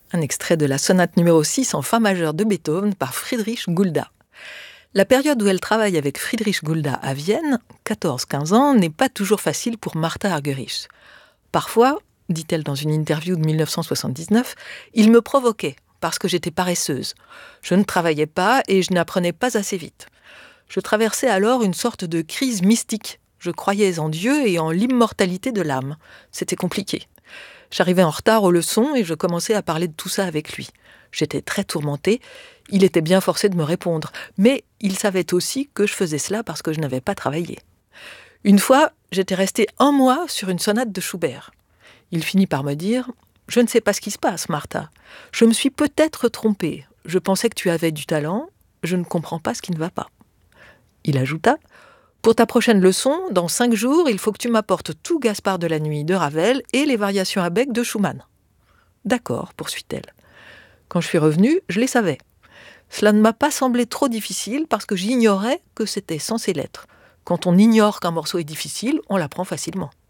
Un extrait de la sonate numéro 6 en fa majeur de Beethoven par Friedrich Gulda. La période où elle travaille avec Friedrich Gulda à Vienne, 14-15 ans, n'est pas toujours facile pour Martha Argerich. Parfois, dit-elle dans une interview de 1979, il me provoquait parce que j'étais paresseuse. Je ne travaillais pas et je n'apprenais pas assez vite. Je traversais alors une sorte de crise mystique. Je croyais en Dieu et en l'immortalité de l'âme. C'était compliqué. J'arrivais en retard aux leçons et je commençais à parler de tout ça avec lui. J'étais très tourmentée. Il était bien forcé de me répondre. Mais il savait aussi que je faisais cela parce que je n'avais pas travaillé. Une fois, j'étais restée 1 mois sur une sonate de Schubert. Il finit par me dire « Je ne sais pas ce qui se passe, Martha. Je me suis peut-être trompée. Je pensais que tu avais du talent. Je ne comprends pas ce qui ne va pas. » Il ajouta « Pour ta prochaine leçon, dans 5 jours, il faut que tu m'apportes tout Gaspard de la nuit de Ravel et les variations à bec de Schumann. » « D'accord, poursuit-elle. Quand je suis revenue, je les savais. Cela ne m'a pas semblé trop difficile parce que j'ignorais que c'était censé l'être. Quand on ignore qu'un morceau est difficile, on l'apprend facilement.